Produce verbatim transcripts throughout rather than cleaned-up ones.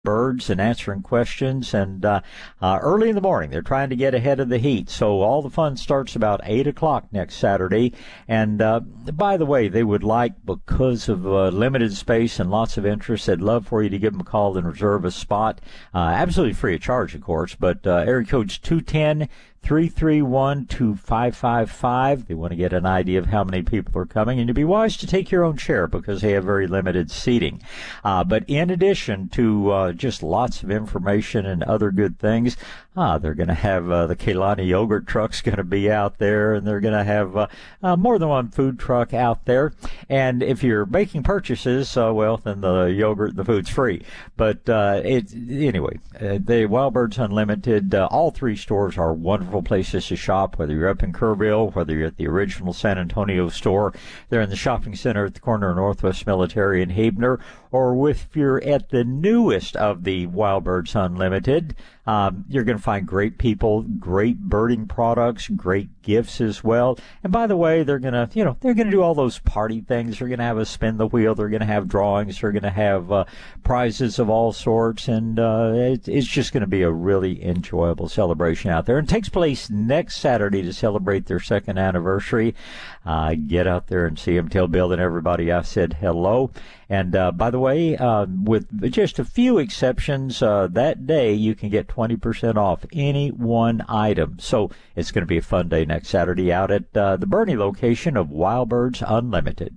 birds and answering questions, and uh, uh, early in the morning they're trying to get ahead of the heat. So all the fun starts about eight o'clock next Saturday. And uh, by the way, they would like, because of uh, limited space and lots of interest, they'd love for you to give them a call and reserve a spot. Uh, absolutely free of charge, of course, but uh, area code's two one zero, three three one, two five five five. They want to get an idea of how many people are coming, and you'd be wise to take your own chair because they have very limited seating. Uh, but in addition to uh, just lots of information and other good things, ah, they're going to have uh, the Kehlani yogurt truck's going to be out there, and they're going to have uh, uh, more than one food truck out there. And if you're making purchases, uh, well, then the yogurt, the food's free. But uh, it anyway, uh, the Wild Birds Unlimited, uh, all three stores are wonderful places to shop, whether you're up in Kerrville, whether you're at the original San Antonio store, they're in the shopping center at the corner of Northwest Military and Habener, or if you're at the newest of the Wild Birds Unlimited, um, you're going to find great people, great birding products, great gifts as well. And by the way, they're going to, you know, they're going to do all those party things. They're going to have a spin the wheel. They're going to have drawings. They're going to have uh, prizes of all sorts. And uh, it, it's just going to be a really enjoyable celebration out there. And it takes place next Saturday to celebrate their second anniversary. Uh, get out there and see them. Tell Bill and everybody I said hello. And uh, by the way, uh, with just a few exceptions, uh, that day you can get twenty percent off any one item. So it's going to be a fun day next Saturday out at uh, the Bernie location of Wild Birds Unlimited.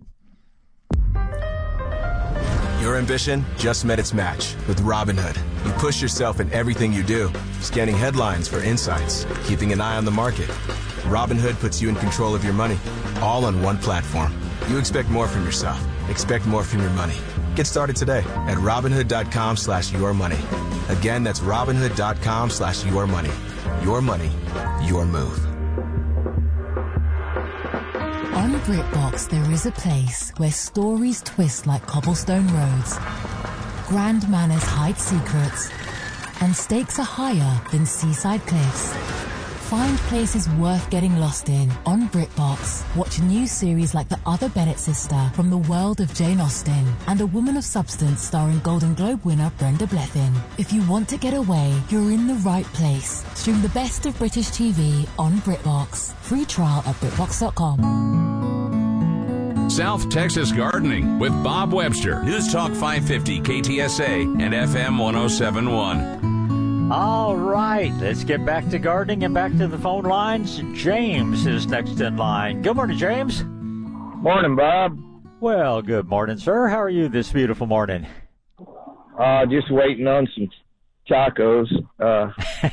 Your ambition just met its match with Robinhood. You push yourself in everything you do, scanning headlines for insights, keeping an eye on the market. Robinhood puts you in control of your money, all on one platform. You expect more from yourself. Expect more from your money. Get started today at Robinhood.com slash your money. Again, that's Robinhood.com slash your money. Your money, your move. On BritBox, there is a place where stories twist like cobblestone roads, grand manners hide secrets, and stakes are higher than seaside cliffs. Find places worth getting lost in on BritBox. Watch new series like The Other Bennett Sister from the world of Jane Austen and A Woman of Substance starring Golden Globe winner Brenda Blethyn. If you want to get away, you're in the right place. Stream the best of British T V on BritBox. Free trial at BritBox dot com. South Texas Gardening with Bob Webster. News Talk five fifty K T S A and F M one oh seven point one. All right, let's get back to gardening and back to the phone lines. James is next in line. Good morning, James. Morning, Bob. Well, good morning, sir. How are you this beautiful morning? Uh, just waiting on some tacos. Uh,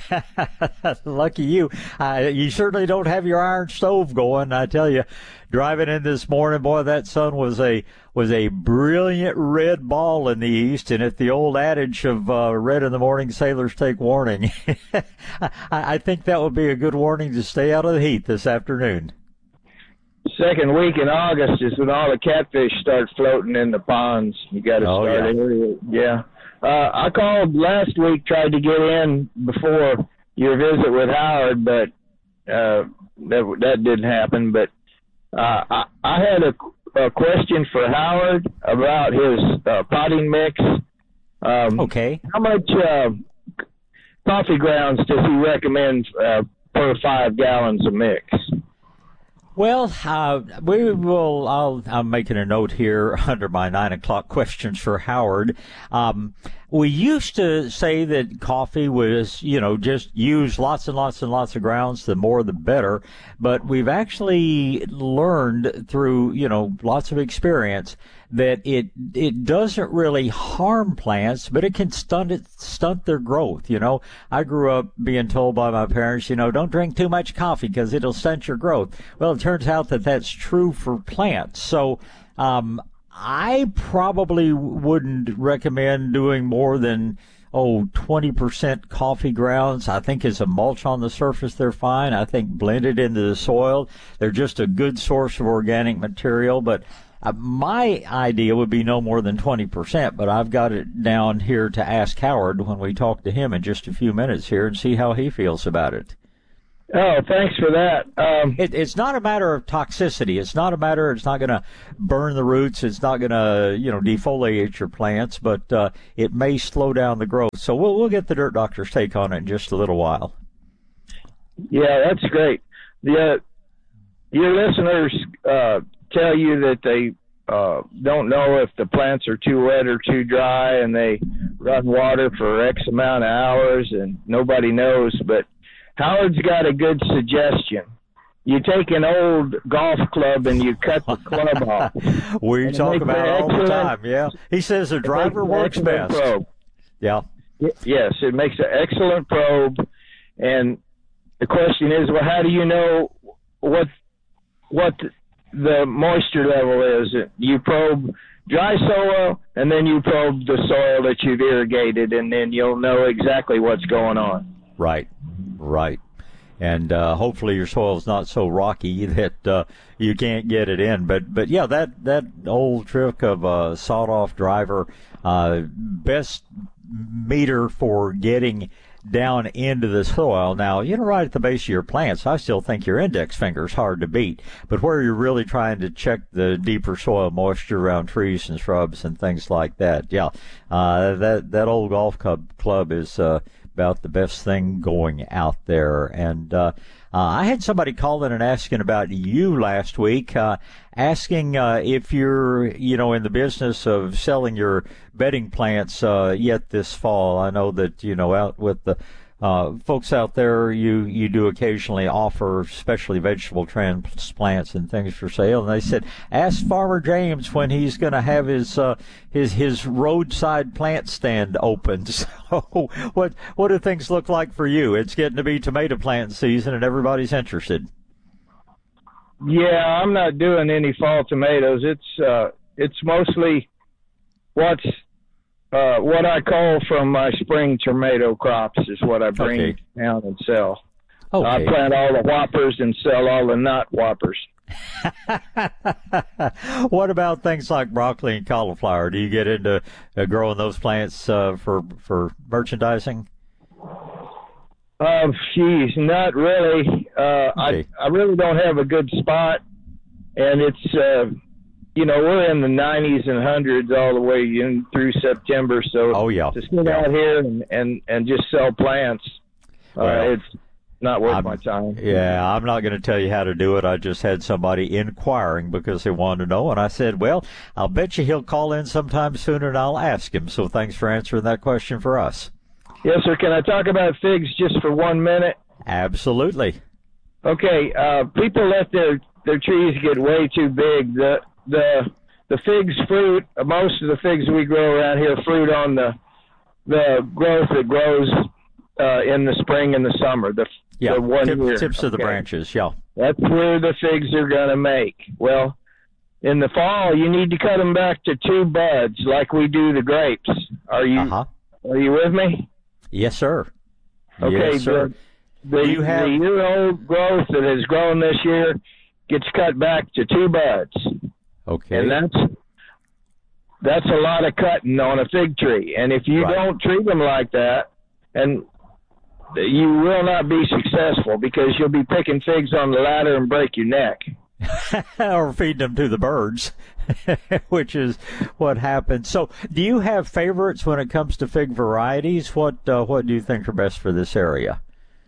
Lucky you. Uh, you certainly don't have your iron stove going. I tell you, driving in this morning, boy, that sun was a was a brilliant red ball in the east. And if the old adage of uh, red in the morning, sailors take warning, I, I think that would be a good warning to stay out of the heat this afternoon. Second week in August is when all the catfish start floating in the ponds. You got to oh, start yeah. early. Yeah. Uh, I called last week, tried to get in before your visit with Howard, but uh, that, that didn't happen. But uh, I, I had a, a question for Howard about his uh, potting mix. Um, okay. How much uh, coffee grounds does he recommend uh, per five gallons of mix? Well, uh, we will, I'll, I'm making a note here under my nine o'clock questions for Howard. Um, we used to say that coffee was, you know, just use lots and lots and lots of grounds, the more the better. But we've actually learned through, you know, lots of experience that it it doesn't really harm plants, but it can stunt it, stunt their growth. You know, I grew up being told by my parents, you know, don't drink too much coffee because it'll stunt your growth. Well, it turns out that that's true for plants. So, um, I probably wouldn't recommend doing more than, oh, twenty percent coffee grounds. I think as a mulch on the surface, they're fine. I think blended into the soil, they're just a good source of organic material. But uh, my idea would be no more than twenty percent. But I've got it down here to ask Howard when we talk to him in just a few minutes here and see how he feels about it. Oh, thanks for that. Um, it, it's not a matter of toxicity. It's not a matter. It's not going to burn the roots. It's not going to, you know, defoliate your plants, but uh, it may slow down the growth. So we'll we'll get the Dirt Doctor's take on it in just a little while. Yeah, that's great. The uh, your listeners uh, tell you that they uh, don't know if the plants are too wet or too dry, and they run water for X amount of hours, and nobody knows, but Howard's got a good suggestion. You take an old golf club and you cut the club off. We talk about it all the time, yeah. He says the driver works best. Probe. Yeah. Yes, it makes an excellent probe. And the question is, well, how do you know what what the moisture level is? You probe dry soil, and then you probe the soil that you've irrigated, and then you'll know exactly what's going on. Right. Right. And uh, hopefully your soil's not so rocky that uh, you can't get it in. But, but yeah, that, that old trick of a sawed-off driver, uh, best meter for getting down into the soil. Now, you know, right at the base of your plants, I still think your index finger's hard to beat. But where you're really trying to check the deeper soil moisture around trees and shrubs and things like that, yeah, uh, that that old golf club club is uh, about the best thing going out there. And uh, uh, I had somebody call in and asking about you last week, uh, asking uh, if you're, you know, in the business of selling your bedding plants uh, yet this fall. I know that, you know, out with the uh, folks out there, you, you do occasionally offer especially vegetable transplants and things for sale. And they said, ask Farmer James when he's going to have his uh, his his roadside plant stand open. So what what do things look like for you? It's getting to be tomato plant season, and everybody's interested. Yeah, I'm not doing any fall tomatoes. It's uh, it's mostly what's uh, what I call from my spring tomato crops is what I bring Okay. down and sell. Okay. I plant all the whoppers and sell all the not whoppers. What about things like broccoli and cauliflower? Do you get into uh, growing those plants uh, for for merchandising? Um, geez, not really. Uh, Okay. I I really don't have a good spot, and it's uh, you know, we're in the nineties and hundreds all the way in through September. So Oh, yeah. to sit Yeah. out here and, and and just sell plants, uh, Well, it's not worth I'm- my time. Yeah, I'm not going to tell you how to do it. I just had somebody inquiring because they wanted to know, and I said, well, I'll bet you he'll call in sometime soon, and I'll ask him. So thanks for answering that question for us. Yes, sir. Can I talk about figs just for one minute? Absolutely. Okay, uh, people let their their trees get way too big. The the the figs fruit. Most of the figs we grow around here fruit on the the growth that grows uh, in the spring and the summer. The, Yeah, the one tip, year. tips of the Okay. branches, yeah. That's where the figs are gonna make. Well, in the fall, you need to cut them back to two buds, like we do the grapes. Are you Uh-huh. Are you with me? Yes, sir. Okay, yes, sir. the, the, You have- the year-old growth that has grown this year gets cut back to two buds, Okay. and that's that's a lot of cutting on a fig tree. And if you Right. don't treat them like that, and you will not be successful because you'll be picking figs on the ladder and break your neck. Or feeding them to the birds, which is what happens. So, do you have favorites when it comes to fig varieties? What uh, what do you think are best for this area?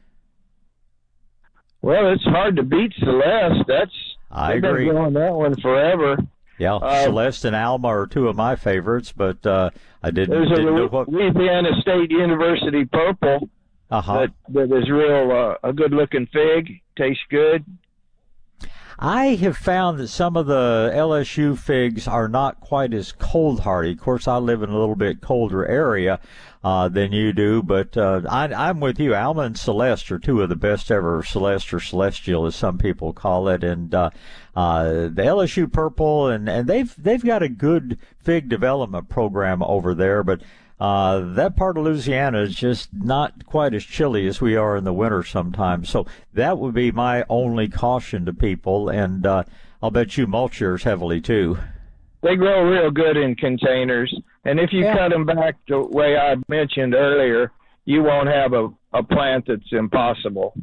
Well, it's hard to beat Celeste. That's I they've agree. been growing that one forever. Yeah, Uh, Celeste and Alma are two of my favorites, but uh, I didn't, There's a didn't know what. Louisiana State University purple Uh-huh. that that is real uh, a good looking fig. Tastes good. I have found that some of the L S U figs are not quite as cold hardy. Of course, I live in a little bit colder area uh, than you do, but uh, I, I'm with you. Alma and Celeste are two of the best ever. Celeste or Celestial, as some people call it, and uh, uh, the L S U purple, and, and they've they've got a good fig development program over there, but. Uh, that part of Louisiana is just not quite as chilly as we are in the winter sometimes. So that would be my only caution to people. And uh, I'll bet you mulch yours heavily, too. They grow real good in containers, and if you Yeah. cut them back the way I mentioned earlier, you won't have a, a plant that's impossible.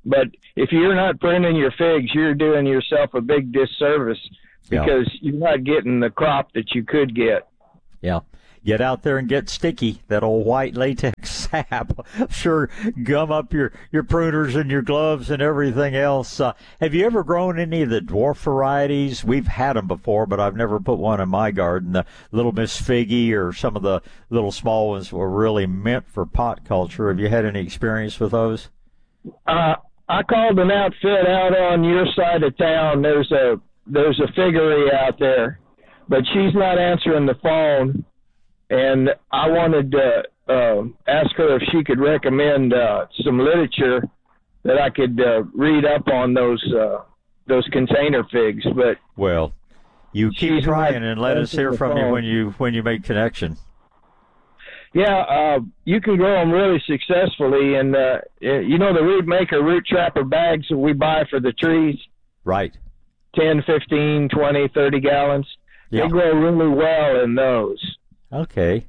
But if you're not pruning your figs, you're doing yourself a big disservice because yeah. you're not getting the crop that you could get. Yeah. Get out there and get sticky. That old white latex sap. Sure, gum up your, your pruners and your gloves and everything else. Uh, have you ever grown any of the dwarf varieties? We've had them before, but I've never put one in my garden. The Little Miss Figgy or some of the little small ones were really meant for pot culture. Have you had any experience with those? Uh, I called an outfit out on your side of town. There's a there's a figgery out there, but she's not answering the phone. And I wanted to uh, ask her if she could recommend uh, some literature that I could uh, read up on those uh, those container figs. But well, you keep trying and let us hear from you when you when you make connection. Yeah, uh, you can grow them really successfully, and uh, you know the Root Maker Root Trapper bags that we buy for the trees. Right. ten, fifteen, twenty, thirty gallons. Yeah. They grow really well in those. Okay.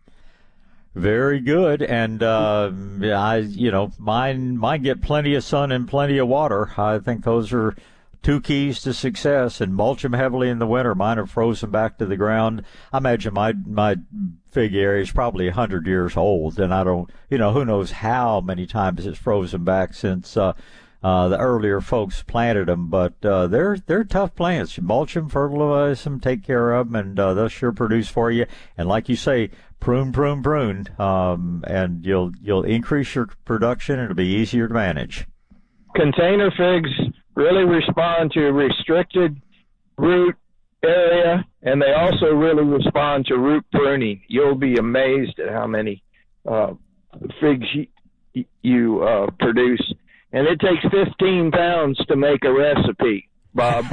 Very good. And, uh, I, you know, mine, mine get plenty of sun and plenty of water. I think those are two keys to success, and mulch them heavily in the winter. Mine are frozen back to the ground. I imagine my, my fig area is probably a hundred years old, and I don't, you know, who knows how many times it's frozen back since, uh, Uh, the earlier folks planted them, but uh, they're they're tough plants. You mulch them, fertilize them, take care of them, and uh, they'll sure produce for you. And like you say, prune, prune, prune, um, and you'll you'll increase your production, and it'll be easier to manage. Container figs really respond to a restricted root area, and they also really respond to root pruning. You'll be amazed at how many uh, figs you, you uh, produce. And it takes fifteen pounds to make a recipe, Bob.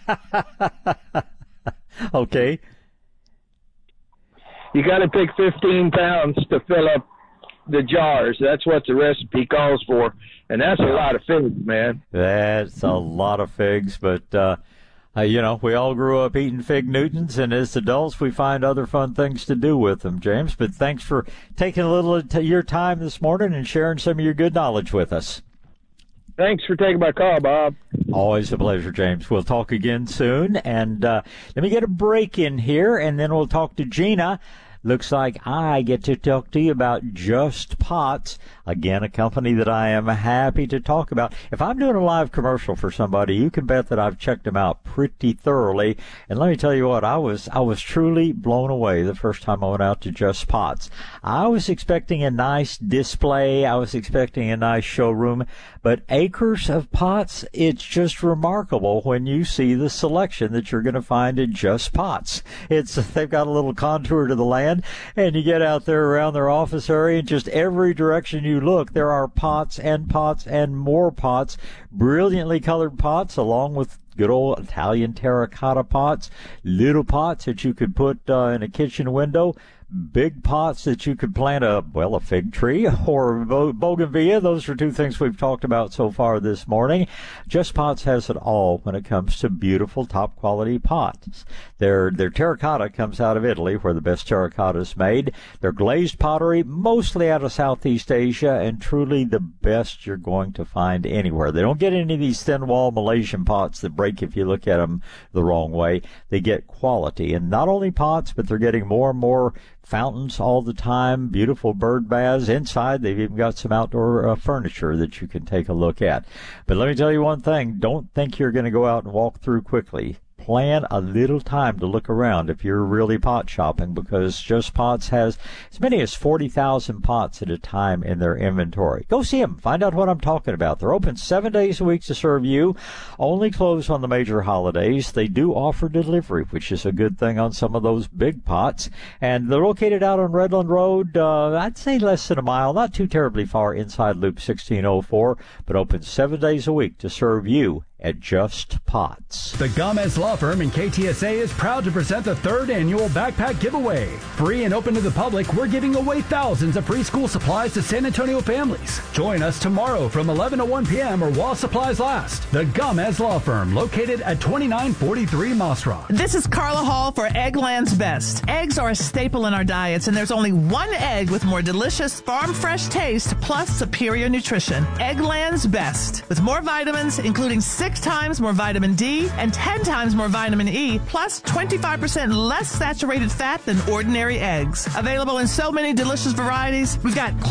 Okay. You got to pick fifteen pounds to fill up the jars. That's what the recipe calls for. And that's a lot of figs, man. That's a lot of figs. But, uh, uh, you know, we all grew up eating fig Newtons, and as adults, we find other fun things to do with them, James. But thanks for taking a little of your time this morning and sharing some of your good knowledge with us. Thanks for taking my call, Bob. Always a pleasure, James. We'll talk again soon. And uh, let me get a break in here, and then we'll talk to Gina. Looks like I get to talk to you about Just Pots. Again, a company that I am happy to talk about. If I'm doing a live commercial for somebody, you can bet that I've checked them out pretty thoroughly. And let me tell you what, I was I was truly blown away the first time I went out to Just Pots. I was expecting a nice display. I was expecting a nice showroom. But acres of pots, it's just remarkable when you see the selection that you're going to find at Just Pots. It's they've got a little contour to the land, and you get out there around their office area, and just every direction you look, there are pots and pots and more pots, brilliantly colored pots, along with good old Italian terracotta pots, little pots that you could put uh, in a kitchen window, big pots that you could plant a, well, a fig tree or bougainvillea. Those are two things we've talked about so far this morning. Just Pots has it all when it comes to beautiful, top-quality pots. Their, their terracotta comes out of Italy, where the best terracotta is made. Their glazed pottery, mostly out of Southeast Asia, and truly the best you're going to find anywhere. They don't get any of these thin-wall Malaysian pots that break if you look at them the wrong way. They get quality. And not only pots, but they're getting more and more fountains all the time, beautiful bird baths. Inside, they've even got some outdoor uh, furniture that you can take a look at. But let me tell you one thing. Don't think you're going to go out and walk through quickly. Plan a little time to look around if you're really pot shopping, because Just Pots has as many as forty thousand pots at a time in their inventory. Go see them. Find out what I'm talking about. They're open seven days a week to serve you. Only close on the major holidays. They do offer delivery, which is a good thing on some of those big pots. And they're located out on Redland Road, uh, I'd say less than a mile, not too terribly far inside Loop sixteen oh four, but open seven days a week to serve you at Just Pots. The Gomez Law Firm in K T S A is proud to present the third annual backpack giveaway. Free and open to the public, we're giving away thousands of free school supplies to San Antonio families. Join us tomorrow from eleven to one p.m. or while supplies last. The Gomez Law Firm, located at twenty-nine forty-three Moss Rock. This is Carla Hall for Eggland's Best. Eggs are a staple in our diets, and there's only one egg with more delicious farm-fresh taste plus superior nutrition. Eggland's Best. With more vitamins, including six times more vitamin D and ten times more vitamin E, plus twenty-five percent less saturated fat than ordinary eggs. Available in so many delicious varieties, we've got